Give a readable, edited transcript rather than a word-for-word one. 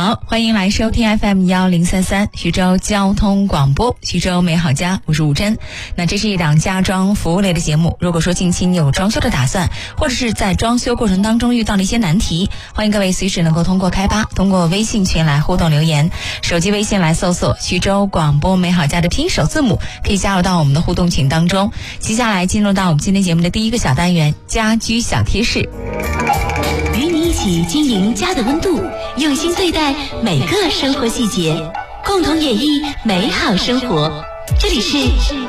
好，欢迎来收听 FM1033 徐州交通广播，徐州美好家，我是吴真。那这是一档家装服务类的节目，如果说近期你有装修的打算，或者是在装修过程当中遇到了一些难题，欢迎各位随时能够通过开吧，通过微信群来互动留言，手机微信来搜索徐州广播美好家的拼音首字母，可以加入到我们的互动群当中。接下来进入到我们今天节目的第一个小单元，家居小贴士， 与你一起经营家的温度，用心对待每个生活细节，共同演绎美好生活。这里是